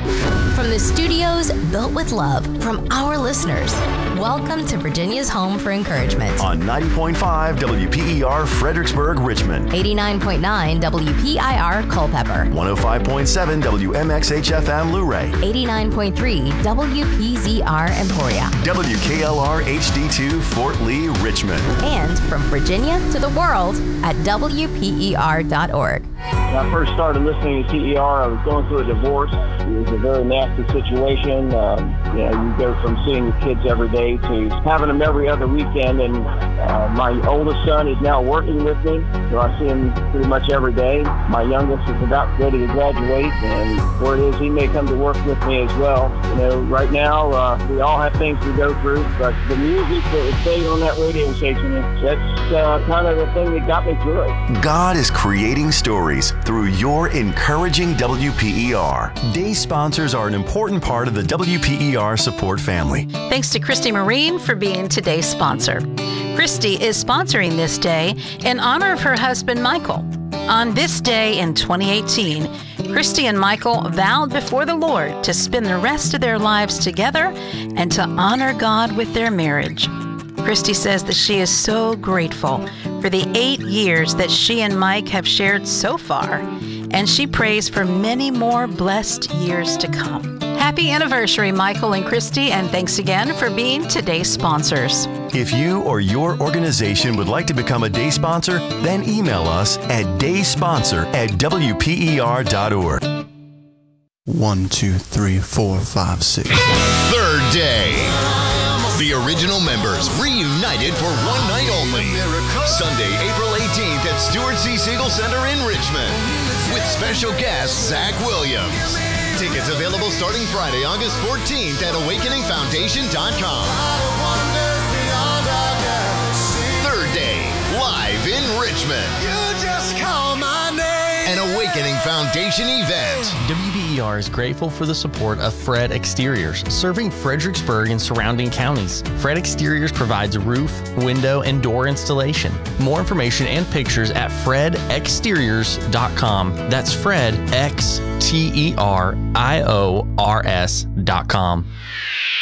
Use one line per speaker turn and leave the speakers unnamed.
From the studios built with love from our listeners, welcome to Virginia's home for encouragement.
On 90.5 WPER Fredericksburg, Richmond.
89.9 WPIR Culpeper.
105.7 WMXHFM Luray.
89.3 WPZR Emporia.
WKLR HD2 Fort Lee, Richmond.
And from Virginia to the world at WPER.org.
When I first started listening to CER, I was going through a divorce. It was a very nasty situation. You go from seeing the kids every day to having them every other weekend. And my oldest son is now working with me, so I see him pretty much every day. My youngest is about ready to graduate, and word is he may come to work with me as well. Right now we all have things to go through, but the music that was played on that radio station, that's kind of the thing that got me through it.
God is creating stories through your encouraging WPER. Day sponsors are an important part of the WPER support family.
Thanks to Christy Marine for being today's sponsor. Christy is sponsoring this day in honor of her husband, Michael. On this day in 2018, Christy and Michael vowed before the Lord to spend the rest of their lives together and to honor God with their marriage. Christy says that she is so grateful for the 8 years that she and Mike have shared so far, and she prays for many more blessed years to come. Happy anniversary, Michael and Christy, and thanks again for being today's sponsors.
If you or your organization would like to become a day sponsor, then email us at daysponsor@wper.org.
1, 2, 3, 4, 5, 6.
Third day. The original members reunited for one night only. Sunday, April 18th at Stuart C. Siegel Center in Richmond with special guest Zach Williams. Tickets available starting Friday, August 14th at awakeningfoundation.com. Third day, live in Richmond.
You just call my name.
An Awakening Foundation event.
WPER is grateful for the support of Fred Exteriors, serving Fredericksburg and surrounding counties. Fred Exteriors provides roof, window, and door installation. More information and pictures at fredexteriors.com. That's FredExteriors.com.